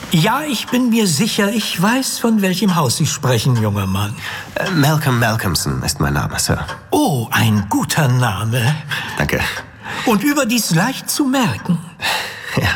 Ja, ich bin mir sicher, ich weiß, von welchem Haus Sie sprechen, junger Mann. Malcolm Malcolmson ist mein Name, Sir. Oh, ein guter Name. Danke. Und überdies leicht zu merken. Ja.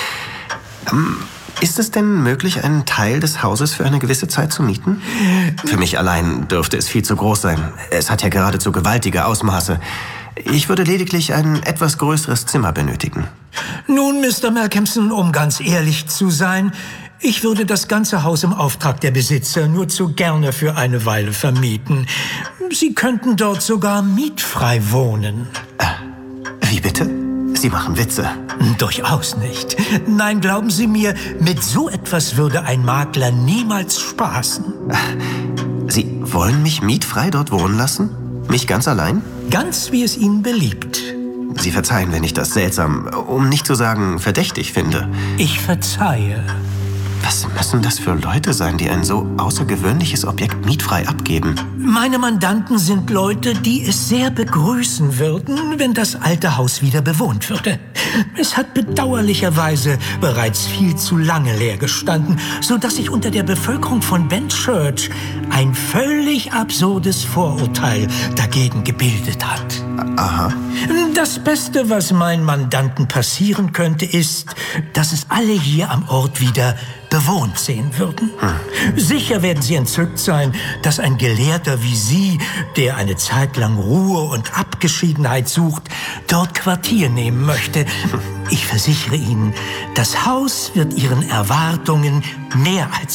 Ist es denn möglich, einen Teil des Hauses für eine gewisse Zeit zu mieten? Für mich allein dürfte es viel zu groß sein. Es hat ja geradezu gewaltige Ausmaße. Ich würde lediglich ein etwas größeres Zimmer benötigen. Nun, Mr. Malcolmson, um ganz ehrlich zu sein, ich würde das ganze Haus im Auftrag der Besitzer nur zu gerne für eine Weile vermieten. Sie könnten dort sogar mietfrei wohnen. Wie bitte? Sie machen Witze. Durchaus nicht. Nein, glauben Sie mir, mit so etwas würde ein Makler niemals spaßen. Sie wollen mich mietfrei dort wohnen lassen? Mich ganz allein? Ganz wie es Ihnen beliebt. Sie verzeihen, wenn ich das seltsam, um nicht zu sagen verdächtig finde. Ich verzeihe. Was müssen das für Leute sein, die ein so außergewöhnliches Objekt mietfrei abgeben? Meine Mandanten sind Leute, die es sehr begrüßen würden, wenn das alte Haus wieder bewohnt würde. Es hat bedauerlicherweise bereits viel zu lange leer gestanden, sodass sich unter der Bevölkerung von Benchurch ein völlig absurdes Vorurteil dagegen gebildet hat. Aha. Das Beste, was meinen Mandanten passieren könnte, ist, dass es alle hier am Ort wieder bewohnt sehen würden. Sicher werden Sie entzückt sein, dass ein Gelehrter wie Sie, der eine Zeit lang Ruhe und Abgeschiedenheit sucht, dort Quartier nehmen möchte. Ich versichere Ihnen, das Haus wird Ihren Erwartungen mehr als